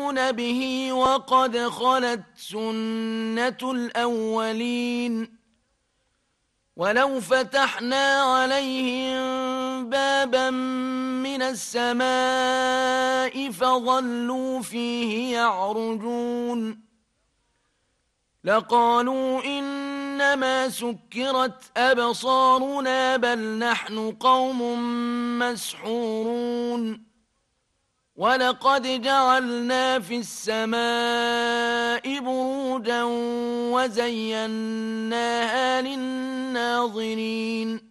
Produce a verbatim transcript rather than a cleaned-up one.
يؤمنون به وقد خلت سنة الأولين ولو فتحنا عليهم بابا من السماء فظلوا فيه يعرجون لقالوا إنما سكرت أبصارنا بل نحن قوم مسحورون ولقد جعلنا في السماء بروجا وزيناها للناظرين